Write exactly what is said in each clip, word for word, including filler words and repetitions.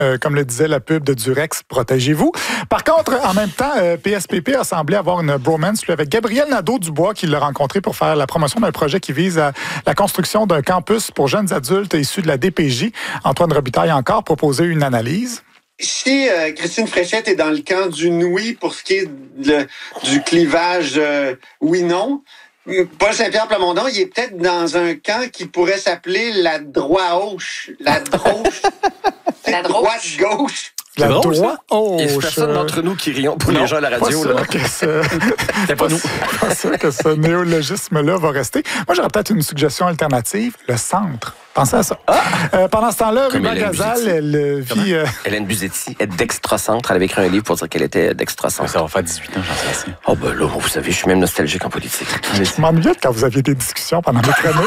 Euh, comme le disait la pub de Durex, protégez-vous. Par contre, en même temps, euh, P S P P a semblé avoir une bromance lui, avec Gabriel Nadeau-Dubois qui l'a rencontré pour faire la promotion d'un projet qui vise à la construction d'un campus pour jeunes adultes issus de la D P J. Antoine Robitaille a encore proposé une analyse. Si euh, Christine Fréchette est dans le camp du oui pour ce qui est de, du clivage euh, oui-non, Paul Saint-Pierre Plamondon, il est peut-être dans un camp qui pourrait s'appeler la droite-gauche. La droite. La droite-gauche. La drôle, droite. Oh, il y a personne d'entre nous qui rions pour non, les gens à la radio. Pas là. sûr que ce... C'était pas nous. Pas sûr que ce néologisme-là va rester. Moi, j'aurais peut-être une suggestion alternative, le centre. Pensez à ça. Ah! Euh, pendant ce temps-là, Ruba Gazal, elle vit... Euh... Hélène Buzetti est d'extra-centre. Elle avait écrit un livre pour dire qu'elle était d'extra-centre. Ça va faire dix-huit ans, j'en sais. Oh ben là, vous savez, je suis même nostalgique en politique. Je m'ennuyais quand vous aviez des discussions pendant les chroniques.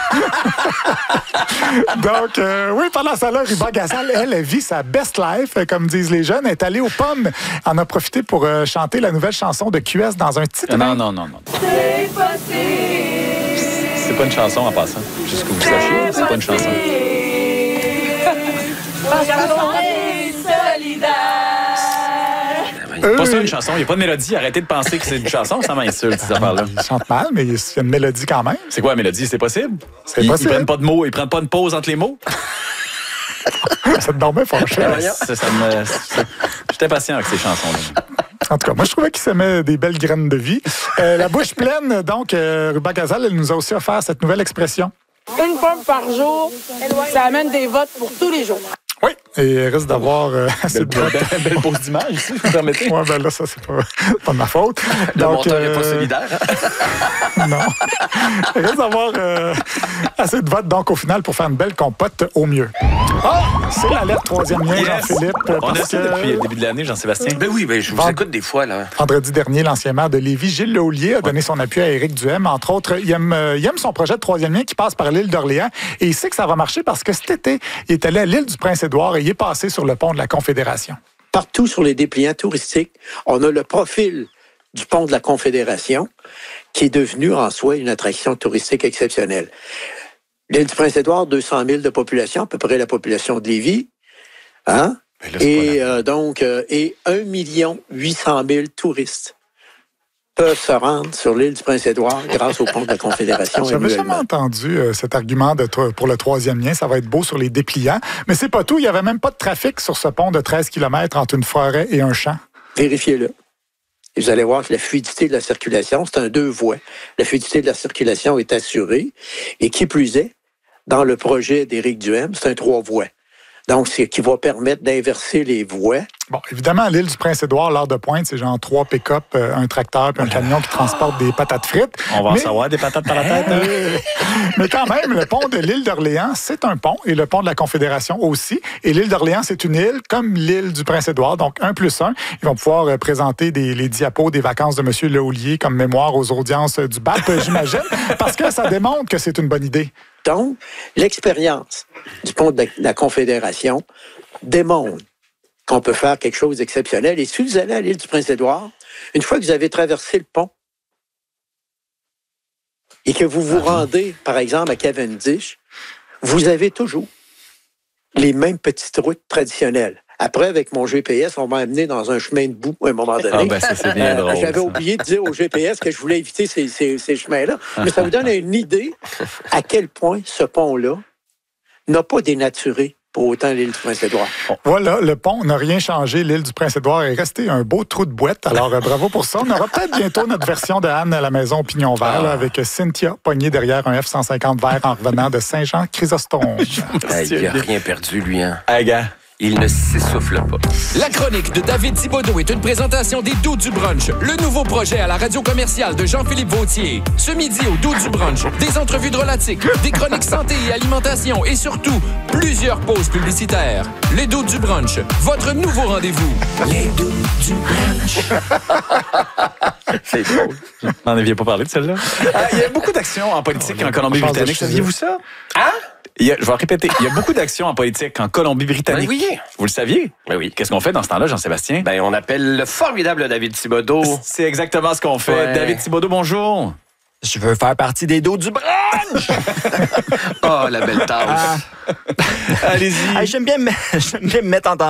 Donc, euh, oui, pendant ça, là, Ruba Gazal, elle, elle vit sa best life, comme disent les jeunes. Elle est allée aux pommes. Elle en a profité pour euh, chanter la nouvelle chanson de Q S dans un titre. Non, non, non, non. C'est possible. C'est pas une chanson en passant. Juste que vous sachiez, c'est pas une chanson. Parce qu'on est solidaires. Euh, Pas ça une chanson, il n'y a pas de mélodie. Arrêtez de penser que c'est une chanson, ça m'insulte, ces affaires-là. Ils chantent mal, mais il y a une mélodie quand même. C'est quoi la mélodie? C'est possible? C'est ils, possible. Ils prennent pas de mots, ils prennent pas de pause entre les mots? Ça te dormait fâché. ça, ça me... J'étais patient avec ces chansons-là. En tout cas, moi, je trouvais qu'il s'aimait des belles graines de vie. Euh, la bouche pleine, donc, euh, Ruba Gazal, elle nous a aussi offert cette nouvelle expression. Une pomme par jour, ça amène des votes pour tous les jours. Oui, et elle risque d'avoir euh, assez de votes. Belle, belle pose d'image ici, vous me permettez? Oui, ben là, ça, c'est pas, pas de ma faute. Le Donc, monteur n'est euh, pas solidaire. Non. Elle risque d'avoir euh, assez de votes, donc, au final, pour faire une belle compote au mieux. Ah! C'est la lettre troisième lien, Yes. Jean-Philippe. On a parce ça que... depuis le début de l'année, Jean-Sébastien. Ben oui, ben je vous Vend- écoute des fois, là. Vendredi dernier, l'ancien maire de Lévis, Gilles Lehaulier, a donné son appui à Éric Duhem. Entre autres, il aime, euh, il aime son projet de troisième lien qui passe par l'île d'Orléans. Et il sait que ça va marcher parce que cet été, il est allé à l'île du Prince-Édouard et il est passé sur le pont de la Confédération. Partout sur les dépliants touristiques, on a le profil du pont de la Confédération qui est devenu en soi une attraction touristique exceptionnelle. L'île du Prince-Édouard, deux cent mille de population, à peu près la population de Lévis. Hein? Ben là, c'est Et pas la- euh, donc, euh, et un million huit cent mille touristes peuvent se rendre sur l'île du Prince-Édouard grâce au pont de la Confédération J'avais jamais annuellement. entendu euh, cet argument de tro- pour le troisième lien. Ça va être beau sur les dépliants. Mais c'est pas tout. Il y avait même pas de trafic sur ce pont de treize kilomètres entre une forêt et un champ. Vérifiez-le. Et vous allez voir que la fluidité de la circulation, c'est un deux voies. La fluidité de la circulation est assurée. Et qui plus est, dans le projet d'Éric Duhem, c'est un trois voies. Donc, c'est qui va permettre d'inverser les voies. Bon, évidemment, à l'île du Prince-Édouard, l'heure de pointe, c'est genre trois pick-up, euh, un tracteur puis un camion qui transporte des patates frites. On va en Mais- savoir des patates par la tête. hein? Mais quand même, le pont de l'île d'Orléans, c'est un pont, et le pont de la Confédération aussi. Et l'île d'Orléans, c'est une île comme l'île du Prince-Édouard, donc un plus un. Ils vont pouvoir euh, présenter des, les diapos des vacances de M. Lehaulier comme mémoire aux audiences du B A P, j'imagine, parce que ça démontre que c'est une bonne idée. Donc, l'expérience du pont de la, la Confédération démontre qu'on peut faire quelque chose d'exceptionnel. Et si vous allez à l'île du Prince-Édouard, une fois que vous avez traversé le pont et que vous vous rendez, par exemple, à Cavendish, vous avez toujours les mêmes petites routes traditionnelles. Après, avec mon G P S, on m'a amené dans un chemin de boue à un moment donné. Ah ben ça, c'est bien Euh, drôle. J'avais ça. oublié de dire au G P S que je voulais éviter ces, ces, ces chemins-là. Mais ça vous donne une idée à quel point ce pont-là n'a pas dénaturé pour autant l'île du Prince-Édouard. Voilà, le pont n'a rien changé. L'île du Prince-Édouard est restée un beau trou de boîte. Alors, euh, bravo pour ça. On aura peut-être bientôt notre version de Anne à la maison au Pignon Vert, là, avec Cynthia poignée derrière un F cent cinquante vert en revenant de Saint-Jean-Chrysostome. Hey, il n'a rien perdu, lui, hein. Hey, gars. Il ne s'essouffle pas. La chronique de David Thibodeau est une présentation des Dos du Brunch, le nouveau projet à la radio commerciale de Jean-Philippe Vautier. Ce midi au Dos du Brunch, des entrevues drôlatiques, des chroniques santé et alimentation et surtout, plusieurs pauses publicitaires. Les Dos du Brunch, votre nouveau rendez-vous. Les Dos du Brunch. C'est drôle. Vous n'en aviez pas parlé de celle-là? Ah, il y a beaucoup d'actions en politique en Colombie-Britannique. Saviez-vous ça? Hein? Il y a- je vais répéter. Il y a beaucoup d'actions en politique en Colombie-Britannique. Ben oui. Vous le saviez? Ben oui. Qu'est-ce qu'on fait dans ce temps-là, Jean-Sébastien? Ben, on appelle le formidable David Thibodeau. C'est exactement ce qu'on fait. Ouais. David Thibodeau, bonjour. Je veux faire partie des Dos du Brunch. Oh, la belle tasse. Allez-y. J'aime bien me mettre en